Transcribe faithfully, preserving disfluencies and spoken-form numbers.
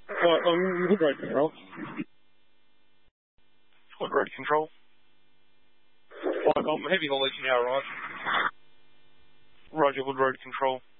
Right, I'm Wood Road Control. Wood Road Control. Right, I'm heavy haulage now, right? Roger, Wood Road Control.